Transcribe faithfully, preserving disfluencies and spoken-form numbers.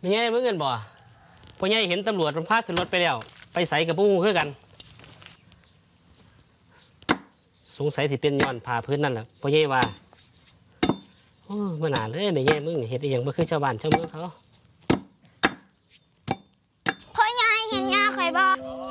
ไม่ใช่เมื่อเงินบ่พ่อใหญ่เห็นตำรวจมันพาขึ้นรถไปแล้วไปใส่กับผู้คือกันสงสัยสิเป็นย้อนผ่าพื้นนั่นแหละพ่อใหญ่ว่าโอ้เมื่อนานเลยไม่ใช่มึงเห็นอย่างเมื่อคือชาวบ้านชาวเมืองเขาพ่อใหญ่เห็นงาข่อยบ่